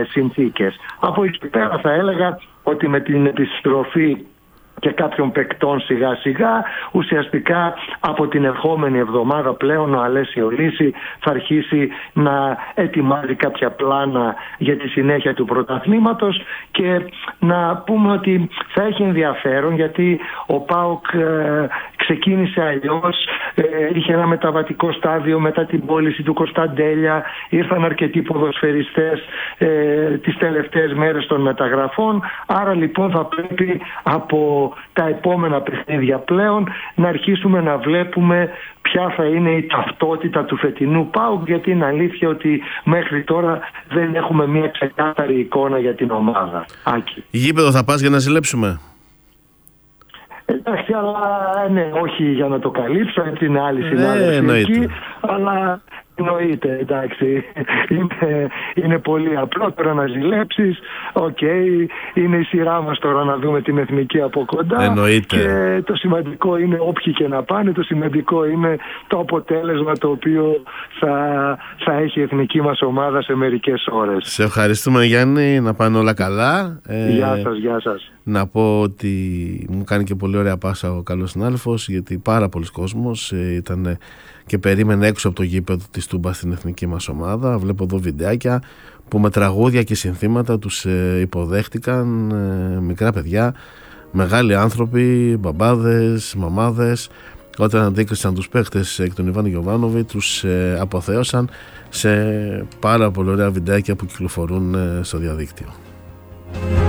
συνθήκες. Από εκεί πέρα θα έλεγα ότι με την επιστροφή και κάποιων παικτών σιγά σιγά, ουσιαστικά από την ερχόμενη εβδομάδα πλέον ο Αλέσιο Λύση θα αρχίσει να ετοιμάζει κάποια πλάνα για τη συνέχεια του πρωταθλήματος, και να πούμε ότι θα έχει ενδιαφέρον, γιατί ο ΠΑΟΚ ξεκίνησε αλλιώς, είχε ένα μεταβατικό στάδιο μετά την πώληση του Κωνσταντέλια, ήρθαν αρκετοί ποδοσφαιριστές τις τελευταίες μέρες των μεταγραφών, άρα λοιπόν θα πρέπει από τα επόμενα παιχνίδια πλέον να αρχίσουμε να βλέπουμε ποια θα είναι η ταυτότητα του φετινού ΠΑΟΚ, γιατί είναι αλήθεια ότι μέχρι τώρα δεν έχουμε μια ξεκάθαρη εικόνα για την ομάδα. Άκη. Γήπεδο θα πας για να ζηλέψουμε? Εντάξει, αλλά ναι, όχι για να το καλύψω, έτσι είναι άλλη συνάδελφοι εκεί, αλλά εννοείται, εντάξει, είναι πολύ απλό τώρα να ζηλέψεις. Είναι η σειρά μας τώρα να δούμε την εθνική από κοντά. Εννοείται. Και το σημαντικό είναι, όποιοι και να πάνε, το σημαντικό είναι το αποτέλεσμα το οποίο θα έχει η εθνική μας ομάδα σε μερικές ώρες. Σε ευχαριστούμε, Γιάννη, να πάνε όλα καλά. Γεια σας. Να πω ότι μου κάνει και πολύ ωραία πάσα ο καλός συνάδελφος, γιατί πάρα πολλοί κόσμος ήταν και περίμενε έξω από το γήπεδο της Τούμπα στην εθνική μας ομάδα. Βλέπω εδώ βιντεάκια που με τραγούδια και συνθήματα τους υποδέχτηκαν μικρά παιδιά, μεγάλοι άνθρωποι, μπαμπάδες, μαμάδες. Όταν αντίκρισαν τους παίχτες εκ των Ιβάν Γιοβάνοβι, τους αποθέωσαν σε πάρα πολύ ωραία βιντεάκια που κυκλοφορούν στο διαδίκτυο.